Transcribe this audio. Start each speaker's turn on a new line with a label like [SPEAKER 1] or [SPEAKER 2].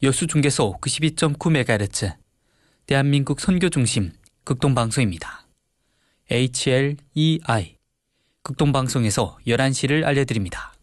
[SPEAKER 1] 여수 중계소 92.9MHz 대한민국 선교 중심 극동방송입니다. HLEI 극동방송에서 11시를 알려드립니다.